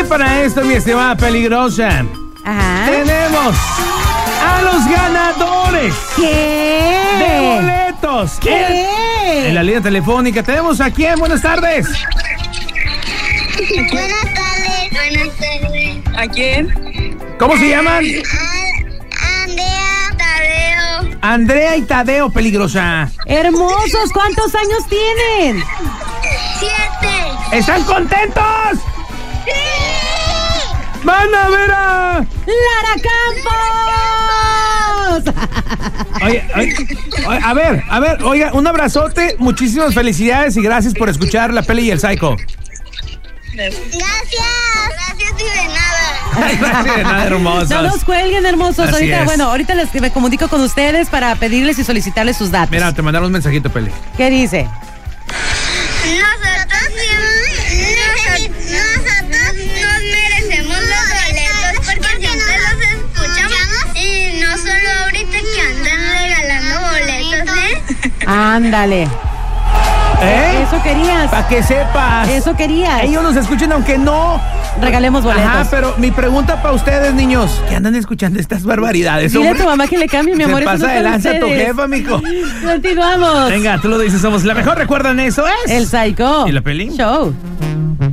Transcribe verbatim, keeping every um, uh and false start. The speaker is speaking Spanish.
para esto, mi estimada peligrosa. Ajá. Tenemos a los ganadores. ¿Qué? De boletos. ¿Qué? En, en la línea telefónica tenemos a quién. Buenas tardes. Buenas tardes. Buenas tardes. ¿A quién? ¿Cómo se llaman? A- Andrea, Tadeo. Andrea y Tadeo, peligrosa. Hermosos, ¿cuántos años tienen? Siete. ¿Están contentos? ¡Sí! ¡Van a ver a... ¡Lara Campos! Oye, oye, oye, a ver, a ver, oiga, un abrazote, muchísimas felicidades y gracias por escuchar La Peli y el Psycho. Gracias. Gracias y de nada. Gracias, de nada, hermosos. No nos cuelguen, hermosos. Así Ahorita, es. bueno, ahorita les me comunico con ustedes para pedirles y solicitarles sus datos. Mira, te mandaron un mensajito, Peli. ¿Qué dice? Nosotros, nosotros, nosotros nos merecemos los boletos porque siempre los escuchamos y no solo ahorita que andan regalando boletos, ¿eh? Ándale. ¿Eh? Eso querías. Para que sepas. Eso querías. Ellos nos escuchan aunque no. Regalemos boletos. Ajá, pero mi pregunta para ustedes, niños, que andan escuchando estas barbaridades. Dile a hombre? tu mamá que le cambie, mi Se amor. eso pasa no es de para lanza tu ustedes. jefa, mijo. Continuamos. Venga, tú lo dices, somos la mejor. ¿Recuerdan eso? Es El Psycho ¿Y la peli? Show.